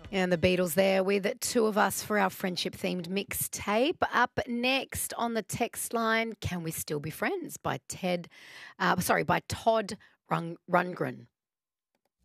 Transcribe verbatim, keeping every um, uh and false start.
And the Beatles there with Two of Us for our friendship-themed mixtape. Up next on the text line, Can We Still Be Friends by Ted, uh, sorry, by Todd Rung- Rundgren.